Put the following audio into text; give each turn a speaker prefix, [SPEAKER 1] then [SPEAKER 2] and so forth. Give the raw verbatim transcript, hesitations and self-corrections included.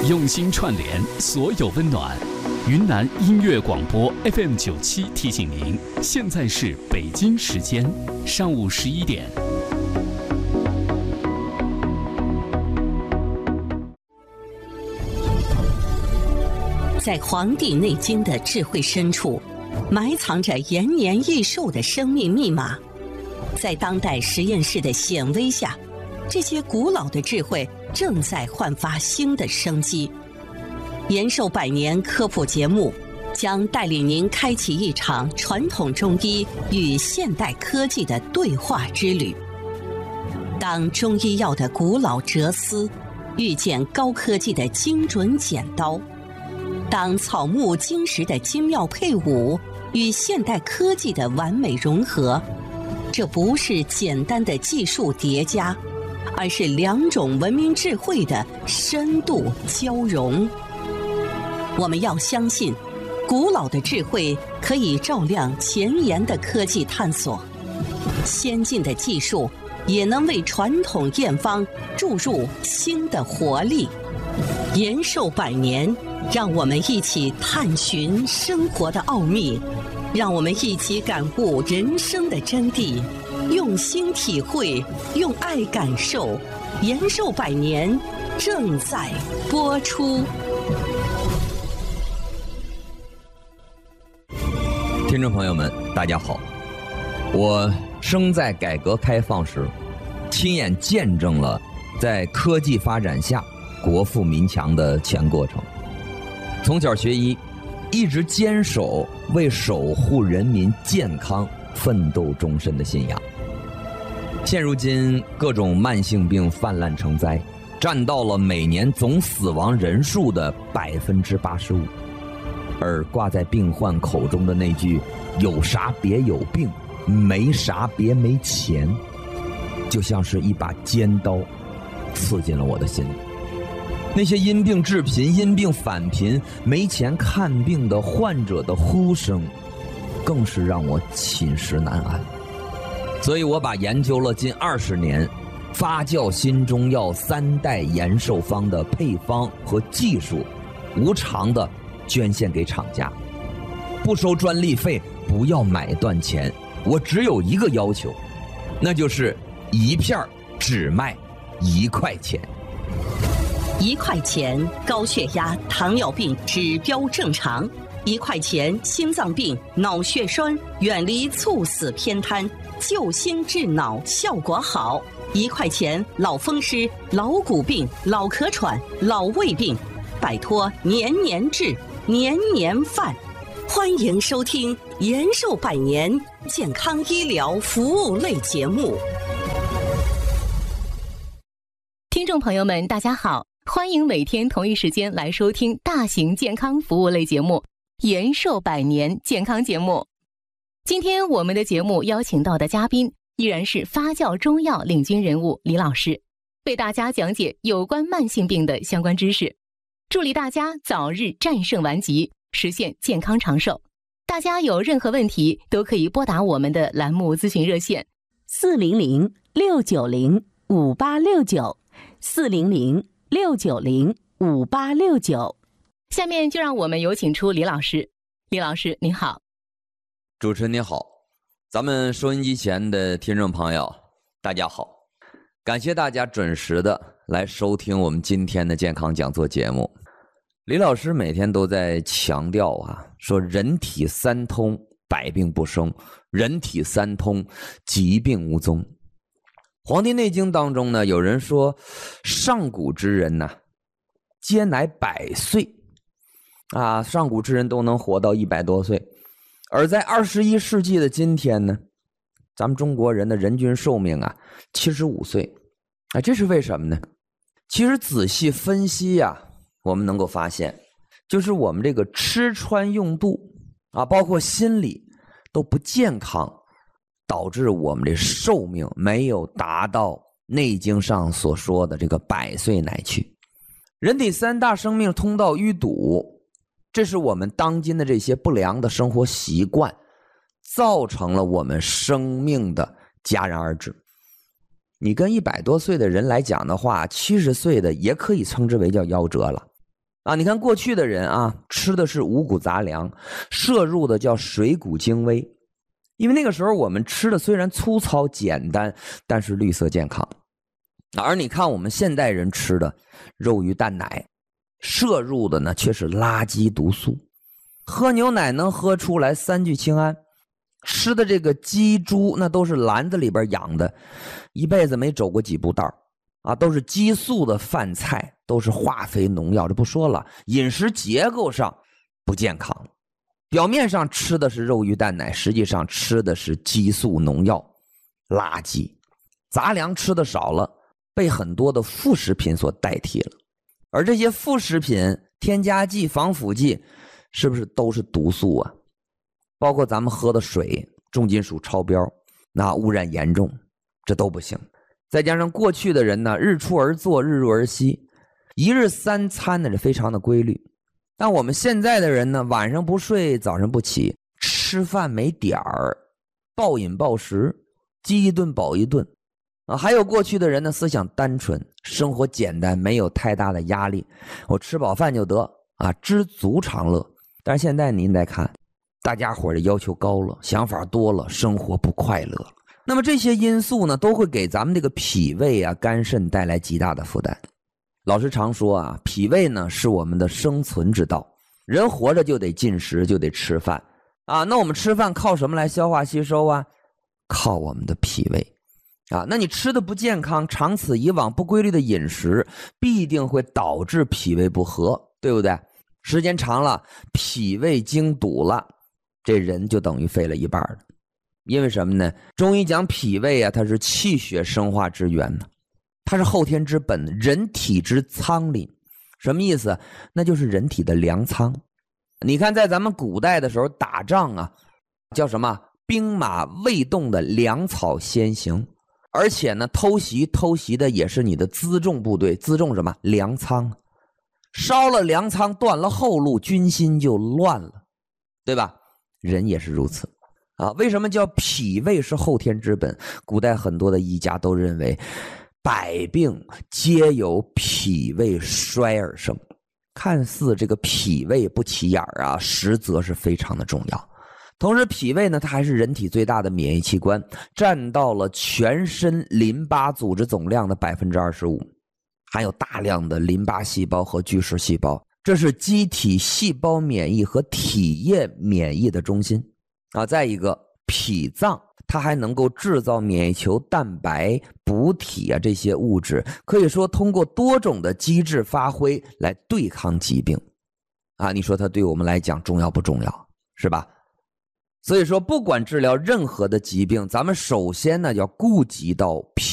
[SPEAKER 1] 用心串联所有温暖。云南音乐广播 F M 九七提醒您，现在是北京时间上午十一点。
[SPEAKER 2] 在《黄帝内经》的智慧深处，埋藏着延年益寿的生命密码。在当代实验室的显微下，这些古老的智慧正在焕发新的生机。延寿百年科普节目将带领您开启一场传统中医与现代科技的对话之旅。当中医药的古老哲思遇见高科技的精准剪刀，当草木金石的精妙配伍与现代科技的完美融合，这不是简单的技术叠加，而是两种文明智慧的深度交融。我们要相信，古老的智慧可以照亮前沿的科技探索，先进的技术也能为传统验方注入新的活力。延寿百年，让我们一起探寻生活的奥秘，让我们一起感悟人生的真谛，用心体会，用爱感受。延寿百年正在播出。
[SPEAKER 3] 听众朋友们，大家好！我生在改革开放时，亲眼见证了在科技发展下国富民强的全过程。从小学医，一直坚守为守护人民健康奋斗终身的信仰。现如今，各种慢性病泛滥成灾，占到了每年总死亡人数的百分之八十五。而挂在病患口中的那句“有啥别有病，没啥别没钱”，就像是一把尖刀，刺进了我的心里。那些因病致贫、因病返贫、没钱看病的患者的呼声，更是让我寝食难安。所以我把研究了近二十年发酵新中药三代延寿方的配方和技术，无偿的捐献给厂家，不收专利费，不要买断钱。我只有一个要求，那就是一片只卖一块钱。
[SPEAKER 2] 一块钱高血压、糖尿病指标正常；一块钱心脏病、脑血栓远离猝死偏瘫，救心治脑效果好；一块钱老风湿、老骨病、老咳喘、老胃病，摆脱年年治、年年犯。欢迎收听延寿百年健康医疗服务类节目。
[SPEAKER 4] 听众朋友们，大家好，欢迎每天同一时间来收听大型健康服务类节目延寿百年健康节目。今天我们的节目邀请到的嘉宾依然是发酵中药领军人物李老师，为大家讲解有关慢性病的相关知识，助力大家早日战胜顽疾，实现健康长寿。大家有任何问题都可以拨打我们的栏目咨询热线
[SPEAKER 2] 四零零六九零五八六九，四零零六九零五八六九。
[SPEAKER 4] 下面就让我们有请出李老师。李老师您好。
[SPEAKER 3] 主持人您好，咱们收音机前的听众朋友大家好，感谢大家准时的来收听我们今天的健康讲座节目。李老师每天都在强调啊，说人体三通，百病不生；人体三通，疾病无踪。《黄帝内经》当中呢，有人说上古之人呐、啊，皆乃百岁啊，上古之人都能活到一百多岁。而在二十一世纪的今天呢，咱们中国人的人均寿命啊七十五岁啊，这是为什么呢？其实仔细分析呀、啊，我们能够发现，就是我们这个吃穿用度啊，包括心理都不健康，导致我们这寿命没有达到《内经》上所说的这个百岁乃去。人体三大生命通道淤堵，这是我们当今的这些不良的生活习惯造成了我们生命的戛然而止。你跟一百多岁的人来讲的话，七十岁的也可以称之为叫夭折了啊，你看过去的人啊，吃的是五谷杂粮，摄入的叫水谷精微。因为那个时候我们吃的虽然粗糙简单，但是绿色健康。而你看我们现代人吃的肉鱼蛋奶，摄入的呢却是垃圾毒素。喝牛奶能喝出来三聚氰胺，吃的这个鸡猪那都是篮子里边养的，一辈子没走过几步道啊，都是激素的饭菜，都是化肥农药，这不说了，饮食结构上不健康。表面上吃的是肉鱼蛋奶，实际上吃的是激素农药垃圾。杂粮吃的少了，被很多的副食品所代替了。而这些副食品添加剂防腐剂是不是都是毒素啊？包括咱们喝的水重金属超标，那污染严重，这都不行。再加上过去的人呢，日出而作日入而息，一日三餐呢是非常的规律。但我们现在的人呢，晚上不睡，早上不起，吃饭没点儿，暴饮暴食，饥一顿饱一顿啊。还有过去的人呢，思想单纯，生活简单，没有太大的压力，我吃饱饭就得啊，知足常乐。但是现在您再看，大家伙的要求高了，想法多了，生活不快乐了。那么这些因素呢，都会给咱们这个脾胃啊、肝肾带来极大的负担。老师常说啊，脾胃呢是我们的生存之道，人活着就得进食，就得吃饭啊。那我们吃饭靠什么来消化吸收啊？靠我们的脾胃啊。那你吃的不健康，长此以往不规律的饮食，必定会导致脾胃不和，对不对？时间长了，脾胃经堵了，这人就等于废了一半了。因为什么呢？中医讲脾胃啊，它是气血生化之源呢，它是后天之本，人体之仓廪。什么意思？那就是人体的粮仓。你看在咱们古代的时候打仗啊，叫什么？兵马未动的粮草先行。而且呢，偷袭偷袭的也是你的辎重部队，辎重什么？粮仓。烧了粮仓，断了后路，军心就乱了，对吧？人也是如此啊。为什么叫脾胃是后天之本？古代很多的医家都认为百病皆由脾胃衰而生。看似这个脾胃不起眼啊，实则是非常的重要。同时脾胃呢，它还是人体最大的免疫器官，占到了全身淋巴组织总量的 百分之二十五， 含有大量的淋巴细胞和巨噬细胞，这是机体细胞免疫和体液免疫的中心啊。再一个，脾脏它还能够制造免疫球、蛋白、补体啊这些物质，可以说通过多种的机制发挥来对抗疾病啊。你说它对我们来讲重要不重要？是吧？所以说不管治疗任何的疾病，咱们首先呢要顾及到脾